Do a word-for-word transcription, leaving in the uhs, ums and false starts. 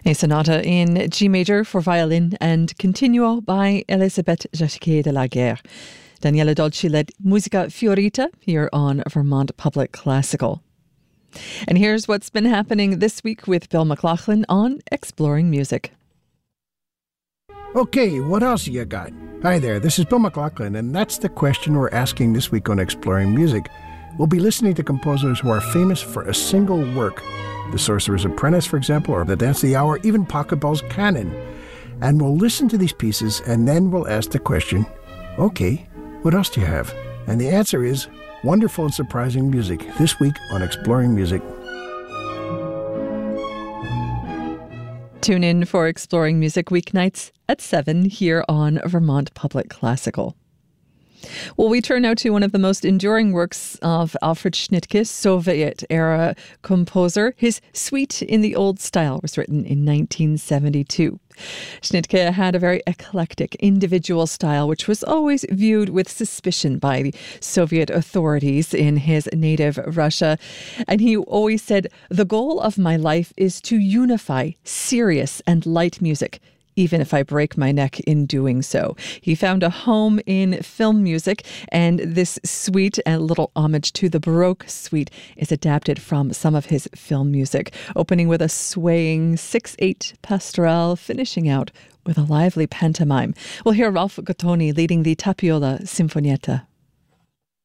A sonata in G major for violin and Continuo by Elisabeth Jacquet de la Guerre. Daniela Dolci led Musica Fiorita here on Vermont Public Classical. And here's what's been happening this week with Bill McLaughlin on Exploring Music. Okay, what else you got? Hi there, this is Bill McLaughlin, and that's the question we're asking this week on Exploring Music. We'll be listening to composers who are famous for a single work. The Sorcerer's Apprentice, for example, or The Dance of the Hour, even Pachelbel's Canon. And we'll listen to these pieces, and then we'll ask the question, okay, what else do you have? And the answer is wonderful and surprising music, this week on Exploring Music. Tune in for Exploring Music weeknights at seven here on Vermont Public Classical. Well, we turn now to one of the most enduring works of Alfred Schnittke, Soviet-era composer. His Suite in the Old Style was written in nineteen seventy-two. Schnittke had a very eclectic, individual style, which was always viewed with suspicion by the Soviet authorities in his native Russia. And he always said, "The goal of my life is to unify serious and light music, even if I break my neck in doing so." He found a home in film music, and this suite, a little homage to the Baroque suite, is adapted from some of his film music, opening with a swaying six eight pastoral, finishing out with a lively pantomime. We'll hear Ralph Gottoni leading the Tapiola Sinfonietta.